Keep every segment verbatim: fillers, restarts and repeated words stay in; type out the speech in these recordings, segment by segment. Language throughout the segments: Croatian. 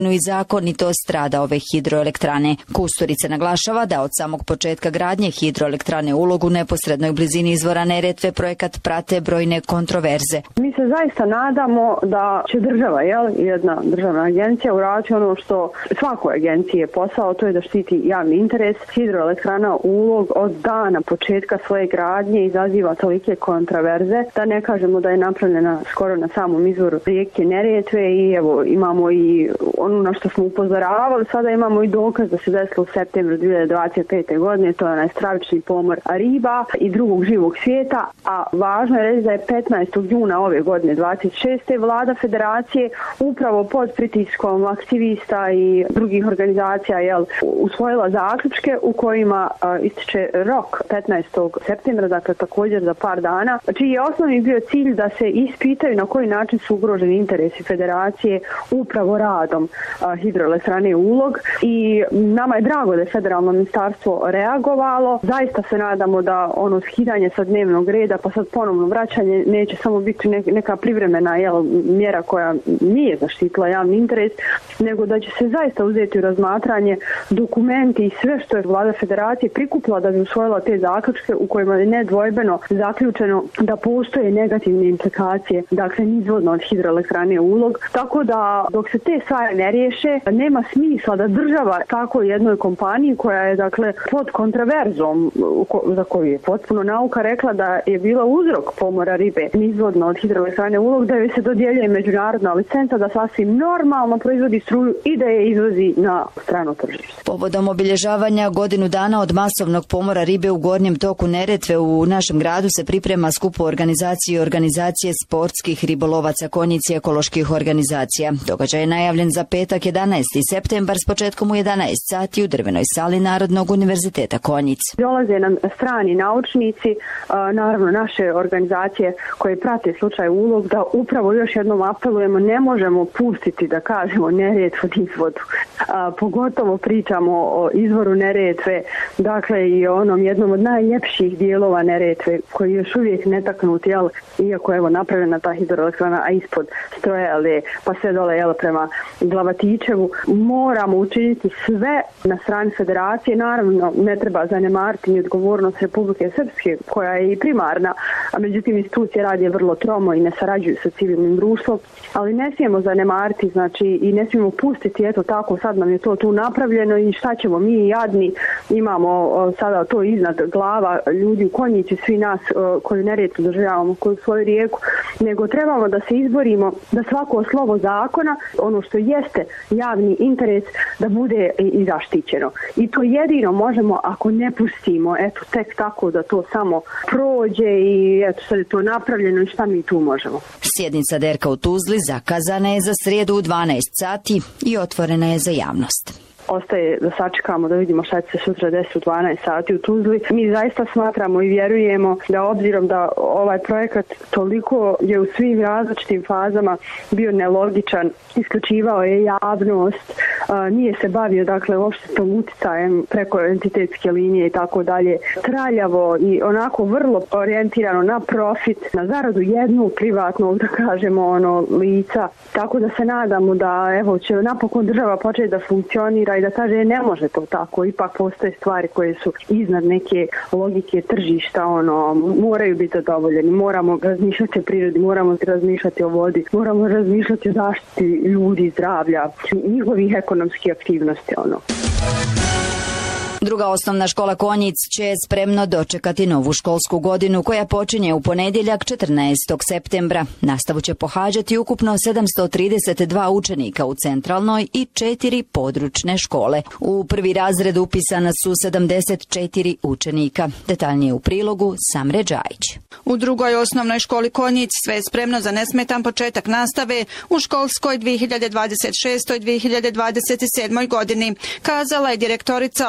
i zakonitost rada ove hidroelektrane. Kusturica naglašava da od samog početka gradnje hidroelektrane Ulog u neposrednoj blizini izvora Neretve projekat prate brojne kontroverze. Mi se zaista nadamo da će država, jel, jedna državna agencija uraditi ono što svakoj agenciji je posao, to je da štiti javni interes. Hidroelektrana Ulog od dana početka svoje gradnje izaziva tolike kontroverze, da ne kažemo da je napravljena skoro na samom izvoru rijeke Neretve i evo imamo i ono na što smo upozoravali, sada imamo i dokaz da se desilo u septembru dvije hiljade dvadeset pete. godine, to je onaj stravični pomor riba i drugog živog svijeta, a važno je reći da je petnaestog juna ove godine dvadeset šeste. vlada federacije upravo pod pritiskom aktivista i drugih organizacija jel, usvojila zaključke u kojima a, ističe rok petnaestog septembra, dakle također za par dana, čiji je osnovni bio cilj da se ispitaju na koji način su ugroženi interesi federacije upravo radom a, hidroelektrane Ulog i nama je drago da je federalno ministarstvo reagovalo. Zaista se nadamo da ono skidanje sa dnevnog reda pa sad ponovno vraćanje neće samo biti neka privremena jel, mjera koja nije zaštitila javni interes, nego da će se zaista uzeti u razmatranje dokumenti i sve što je vlada federacije prikupila da bi usvojila te zaključke u kojima je nedvojbeno zaključeno da postoje negativne implikacije, dakle nizvodno od hidroelektrane Ulog. Tako da dok se te stvari ne riješe, nema smisla da država tako jednoj kompaniji koja je dakle pod kontroverzom za koju je potpuno nauka rekla da je bila uzrok pomora ribe nizvodno od hidroelektrane Ulog, da joj se dodjeljuje međunarodna licenca da sasvim normalno proizvodi struju i da je izvozi na strano tržište. Povodom obilježavanja godinu dana od masovnog pomora ribe u gornjem toku Neretve u našem gradu se priprema skup u organizaciji organizacije sportskih ribolovaca Konjic i ekoloških organizacija. Događaj je najavljen za petak jedanaesti septembar s početkom u jedanaest sati u drvenoj sali Narodnog univerziteta Konjic. Dolaze nam strani naučnici, naravno naše organizacije koje prate slučaj Ulog, da upravo još jednom apelujemo, ne možemo pustiti da kažemo Neretvu izvodu. A, pogotovo pričamo o izvoru Neretve, dakle i o onom jednom od najljepših dijelova Neretve koji je još uvijek netaknut, jel, iako je evo napravljena ta hidroelektrana, a ispod Strojale pa sve dole jel, prema Glavatičevu. Moramo učiniti sve na strani federacije, naravno ne treba zanemariti ni odgovornost Republike Srpske koja je i primarna, a međutim institucije radi vrlo tromo i ne sarađuju sa civilnim društvom, ali ne smijemo zanemariti, znači i ne smijemo pustiti, eto tako sad nam je to tu napravljeno i šta ćemo mi jadni, imamo o, sada to iznad glava ljudi u Konjici, svi nas o, koji Neretvu doživljavamo koju svoju rijeku, nego trebamo da se izborimo da svako slovo zakona, ono što jeste javni interes, da bude i, i zaštićeno. I to jedino možemo ako ne pustimo, eto tek tako da to samo prođe i eto sad je to napravljeno i šta mi tu možemo. Sjednica D E R K-a u Tuzli zakazana je za srijedu u dvanaest sati i otvorena je za javnost. Ostaje da sačekamo da vidimo šta će se sutra desiti u dvanaest sati u Tuzli. Mi zaista smatramo i vjerujemo da obzirom da ovaj projekat toliko je u svim različitim fazama bio nelogičan, isključivao je javnost, nije se bavio dakle uopšte tom uticajem preko entitetske linije i tako dalje, traljavo i onako vrlo orijentirano na profit, na zaradu jednog privatnog, da kažemo, ono, lica. Tako da se nadamo da evo će napokon država početi da funkcionira i da kaže ne može to tako, ipak postoje stvari koje su iznad neke logike tržišta, ono, moraju biti zadovoljeni, moramo razmišljati o prirodi, moramo razmišljati o vodi, moramo razmišljati o zaštiti ljudi, zdravlja, njihovih ekonomskih aktivnosti, ono. Druga osnovna škola Konjic će spremno dočekati novu školsku godinu koja počinje u ponedjeljak četrnaestog septembra. Nastavu će pohađati ukupno sedamsto trideset dva učenika u centralnoj i četiri područne škole. U prvi razred upisana su sedamdeset četiri učenika. Detaljnije u prilogu Samre Đajić. U drugoj osnovnoj školi Konjic sve je spremno za nesmetan početak nastave u školskoj dvije hiljade dvadeset šestoj dvije hiljade dvadeset sedmoj godini, kazala je direktorica ove obrazovne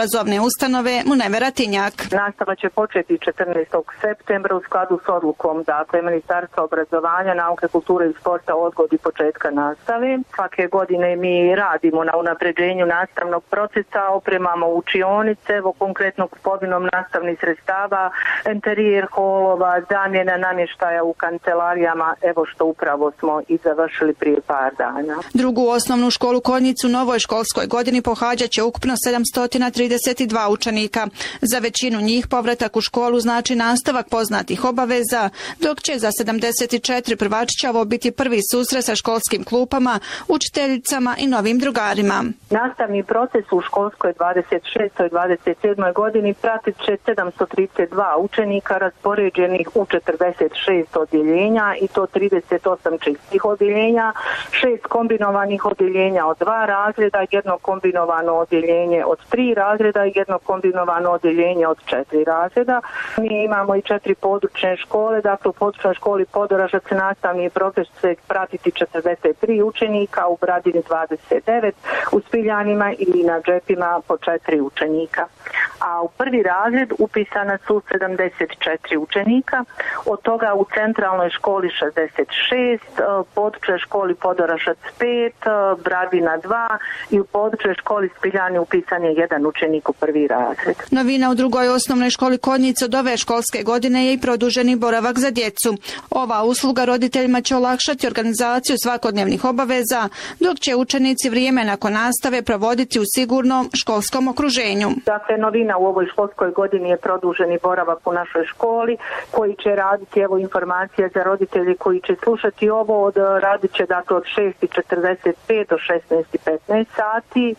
obrazovne ustanove Munevera Tinjak. Nastava će početi četrnaestog septembra u skladu s odlukom dakle Ministarstva obrazovanja, nauke, kulture i sporta o odgodi početka nastave. Svake godine mi radimo na unapređenju nastavnog procesa, opremamo učionice, evo konkretno kupovinom nastavnih sredstava, interijer holova, zamjena namještaja u kancelarijama, evo što upravo smo i završili prije par dana. Drugu osnovnu školu Konjic u novoj školskoj godini pohađat će ukupno sedamsto trideset dva učenika. Za većinu njih povratak u školu znači nastavak poznatih obaveza, dok će za sedamdeset četiri prvačića ovo biti prvi susret sa školskim klupama, učiteljicama i novim drugarima. Nastavni proces u školskoj dvadeset šestoj dvadeset sedmoj godini pratit će sedamsto trideset dva učenika raspoređenih u četrdeset šest odjeljenja i to trideset osam čistih odjeljenja, šest kombinovanih odjeljenja od dva razreda, jedno kombinovano odjeljenje od tri razreda i jedno kombinovano odjeljenje od četiri razreda. Mi imamo i četiri područne škole, dakle u područnoj školi Podoražac nastavni proces će pratiti četrdeset tri učenika, u Bradini dvadeset devet, u Spiljanima i na Džepima po četiri učenika. A u prvi razred upisana su sedamdeset četiri učenika, od toga u centralnoj školi šezdeset šest, područnoj školi Podoražac pet, Bradina dva i u područnoj školi Spiljani upisan je jedan učenik u prvi razred. Novina u drugoj osnovnoj školi Konjic od ove školske godine je i produženi boravak za djecu. Ova usluga roditeljima će olakšati organizaciju svakodnevnih obaveza, dok će učenici vrijeme nakon nastave provoditi u sigurnom školskom okruženju. Dakle, novina u ovoj školskoj godini je produženi boravak u našoj školi koji će raditi, evo informacije za roditelji koji će slušati ovo, od, radit će dakle od šest i četrdeset pet do šesnaest i petnaest sati.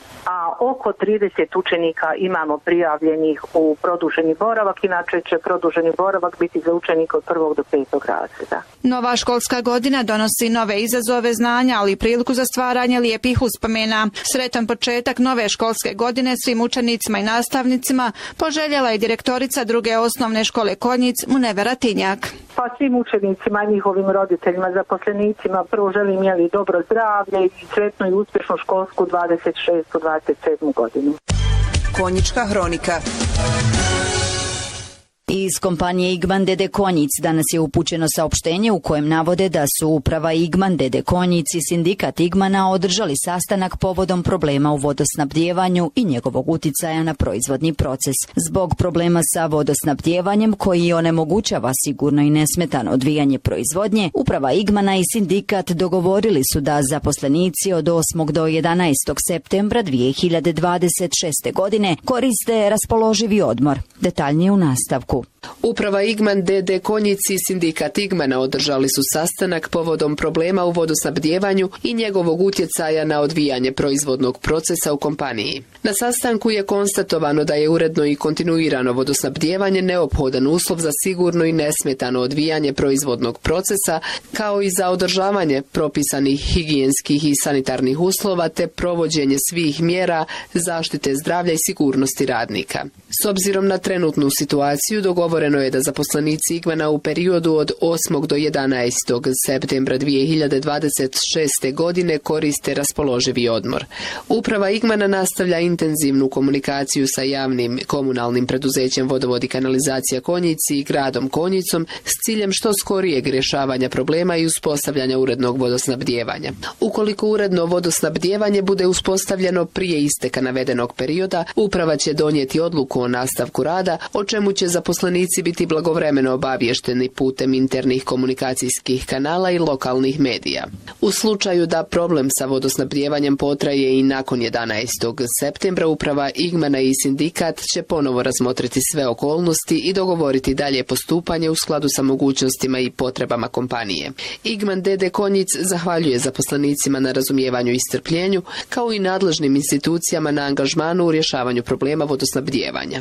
A oko trideset učenika imamo prijavljenih u produženi boravak, inače će produženi boravak biti za učenike od prvog do petog razreda. Nova školska godina donosi nove izazove znanja, ali i priliku za stvaranje lijepih uspomena. Sretan početak nove školske godine svim učenicima i nastavnicima poželjela je direktorica druge osnovne škole Konjic Munevera Tinjak. Pa svim učenicima, njihovim roditeljima, zaposlenicima prvo želim jeli dobro zdravlje i sretnu i uspješnu školsku dvadeset šestu dvadeset sedmu godinu. Konjička hronika. Iz kompanije Igman D D Konjic danas je upućeno saopštenje u kojem navode da su uprava Igman D D Konjic i sindikat Igmana održali sastanak povodom problema u vodosnabdjevanju i njegovog uticaja na proizvodni proces. Zbog problema sa vodosnabdjevanjem koji onemogućava sigurno i nesmetano odvijanje proizvodnje, uprava Igmana i sindikat dogovorili su da zaposlenici od osmog do jedanaestog septembra dvije hiljade dvadeset šeste. godine koriste raspoloživi odmor. Detaljnije u nastavku. Uprava Igman D D Konjic i sindikat Igmana održali su sastanak povodom problema u vodosnabdjevanju i njegovog utjecaja na odvijanje proizvodnog procesa u kompaniji. Na sastanku je konstatovano da je uredno i kontinuirano vodosnabdjevanje neophodan uslov za sigurno i nesmetano odvijanje proizvodnog procesa, kao i za održavanje propisanih higijenskih i sanitarnih uslova te provođenje svih mjera zaštite zdravlja i sigurnosti radnika. S obzirom na trenutnu situaciju, dogovoreno je da zaposlenici Igmana u periodu od osmog do jedanaestog septembra dvije hiljade dvadeset šeste. godine koriste raspoloživi odmor. Uprava Igmana nastavlja intenzivnu komunikaciju sa javnim komunalnim preduzećem Vodovod i kanalizacija Konjici i gradom Konjicom s ciljem što skorijeg rješavanja problema i uspostavljanja urednog vodosnabdjevanja. Ukoliko uredno vodosnabdjevanje bude uspostavljeno prije isteka navedenog perioda, uprava će donijeti odluku o nastavku rada, o čemu će zaposlenici biti blagovremeno obavješteni putem internih komunikacijskih kanala i lokalnih medija. U slučaju da problem sa vodosnabdjevanjem potraje i nakon jedanaestog septembra, uprava Igmana i sindikat će ponovo razmotriti sve okolnosti i dogovoriti dalje postupanje u skladu sa mogućnostima i potrebama kompanije. Igman D D Konjic zahvaljuje zaposlenicima na razumijevanju i strpljenju, kao i nadležnim institucijama na angažmanu u rješavanju problema vodosnabdjevanja.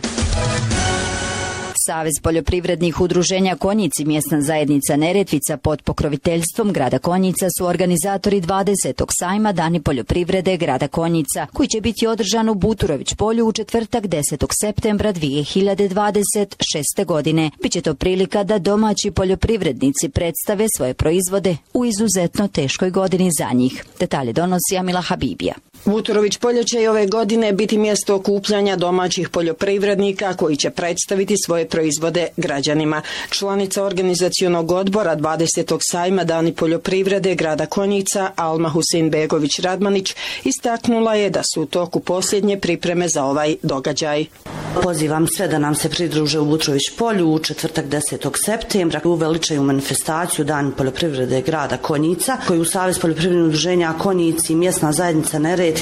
Savez poljoprivrednih udruženja Konjic i mjesna zajednica Neretvica pod pokroviteljstvom grada Konjica su organizatori dvadesetog sajma Dani poljoprivrede grada Konjica, koji će biti održan u Buturović polju u četvrtak desetog septembra dvije hiljade dvadeset šeste. godine. Biće to prilika da domaći poljoprivrednici predstave svoje proizvode u izuzetno teškoj godini za njih. Detalje donosi Amila Habibija. Vutrović polje će i ove godine biti mjesto okupljanja domaćih poljoprivrednika koji će predstaviti svoje proizvode građanima. Članica organizacionog odbora dvadesetog sajma Dani poljoprivrede grada Konjica Alma Husein-Begović Radmanić istaknula je da su u toku posljednje pripreme za ovaj događaj. Pozivam sve da nam se pridruže u Vutrović polju u četvrtak desetog septembra. Uveličaju manifestaciju Dan poljoprivrede grada Konjica koju Savez poljoprivrednog udruženja Konjici i mjesna zajednica Neretve